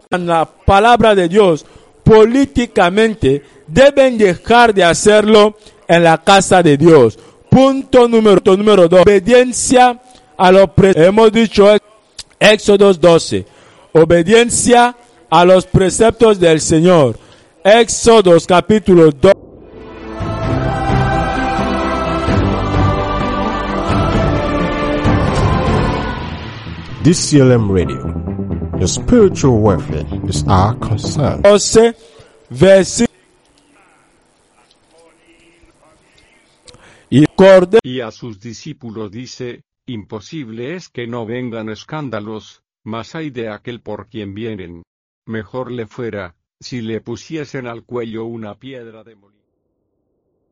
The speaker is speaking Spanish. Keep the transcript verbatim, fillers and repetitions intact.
en la palabra de Dios políticamente, deben dejar de hacerlo en la casa de Dios. Punto número, número dos. Obediencia a los preceptos. Hemos dicho Éxodo doce. Obediencia a los preceptos del Señor. Éxodo capítulo dos. D C L M Radio, your spiritual welfare is our concern. doce, versículo. Y, y a sus discípulos dice, imposible es que no vengan escándalos, mas hay de aquel por quien vienen. Mejor le fuera, si le pusiesen al cuello una piedra de molino.